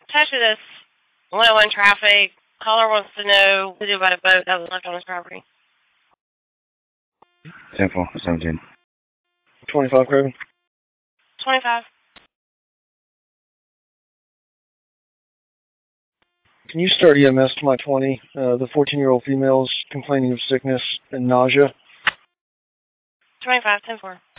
Attached to this 101 traffic. Caller wants to know what to do about a boat that was left on his property. 10-4, 17. 25, Craven. 25. Can you start EMS to my 20? The 14-year-old female is complaining of sickness and nausea. 25, 10-4.